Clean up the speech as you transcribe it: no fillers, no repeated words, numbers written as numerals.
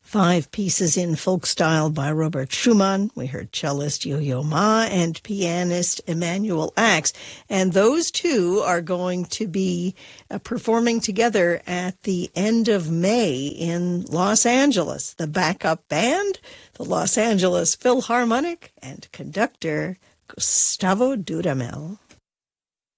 5 pieces in folk style by Robert Schumann. We heard cellist Yo-Yo Ma and pianist Emanuel Ax. And those two are going to be performing together at the end of May in Los Angeles. The backup band, the Los Angeles Philharmonic, and conductor Gustavo Dudamel.